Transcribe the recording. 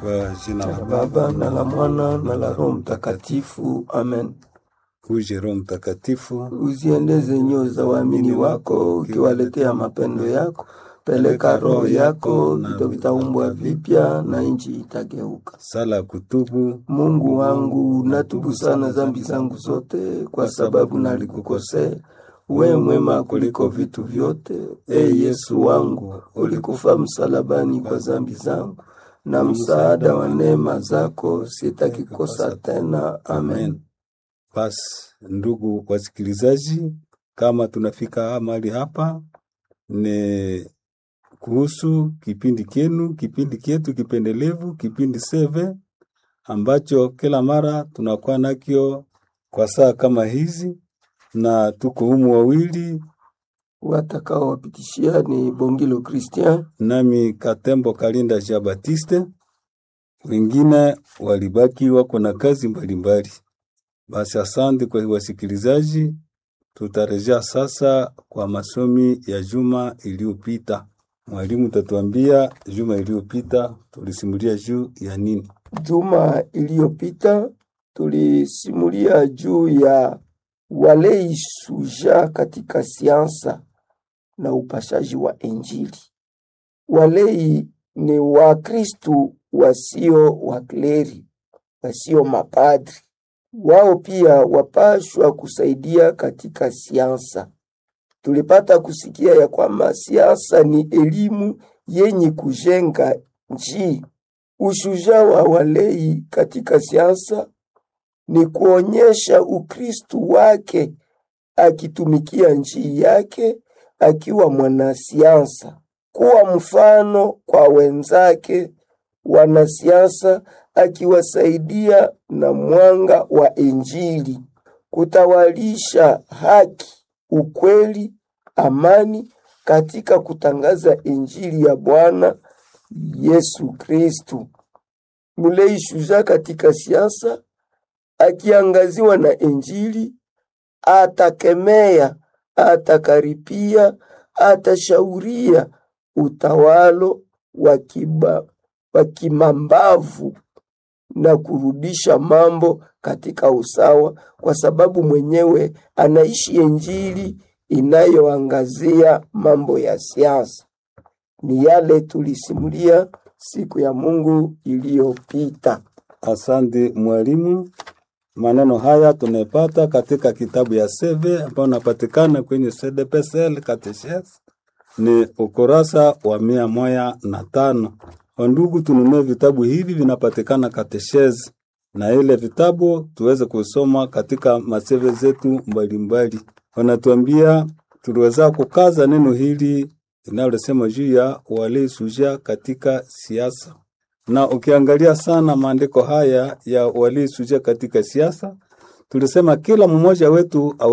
Kwa jina la Baba na la Mwana na la Roho Mtakatifu. Amen. Uje Roho Mtakatifu, Uziendeze nyoyo za waamini wako, ukiwaletea mapendo yako. Peleka roho yako, vitu vitaumbwa vipya na nchi itageuka. sala ya kutubu. Mungu wangu, natubu sana dhambi zangu zote, kwa sababu nalikukosea. We mwema kuliko vitu vyote. Yesu wangu, ulikufa msalabani kwa dhambi zangu, na msaada wa neema zako sitaki kosa tena. Amen. Basi ndugu wasikilizaji, kama tunafika mahali hapa ni kuhusu kipindi chetu kipendelevu, kipindi 7 ambacho kila mara tunakuwa nakio kwa saa kama hizi, na tuko humu wawili. Watakao wapitishia ni Bongilo Christian, nami Katembo Kalinda Jean Baptiste. Wengine walibaki wako na kazi mbalimbali. Basi asante kwa wasikilizaji. Tutarejea sasa kwa masomi ya juma iliyopita. Mwalimu tatuambia juma iliyopita tulisimulia juu ya nini? Juma iliyopita tulisimulia juu ya walei suja katika siansa na upashaji wa Injili. Walei ni Wakristu wasio wakleri, wasio mapadri. Wao pia wapashwa kusaidia katika siansa. Tulipata kusikia ya kwamba siansa ni elimu yenye kujenga nchi. Ushujaa wa walei katika siansa ni kuonyesha Ukristu wake akitumikia nchi yake akiwa mwanasiasa, kuwa mfano kwa wenzake wanasiasa, akiwasaidia na mwanga wa Injili, kutawalisha haki, ukweli, amani katika kutangaza Injili ya Bwana Yesu Kristu. Mulei shujaa katika siasa akiangaziwa na Injili, atakemea, atakaripia, atashauria utawalo wa kimambavu na kurudisha mambo katika usawa, kwa sababu mwenyewe anaishi Injili inayoangazia mambo ya siasa. Ni yale tulisimulia siku ya Mungu iliyopita. Asante mwalimu. Maneno haya tunapata katika kitabu ya Seve ambao unapatikana kwenye CDPSL Catechism, ni ukurasa wa 105. Ndugu, tununue vitabu hivi, vinapatikana Catechism, na ile vitabu tuweze kusoma katika maseve zetu mbalimbali. Wanatuambia tuliweza kukaza neno hili linalosema juu ya walei suja katika siasa. Na ukiangalia sana maandiko haya ya walei suja katika siasa, tulisema kila mmoja wetu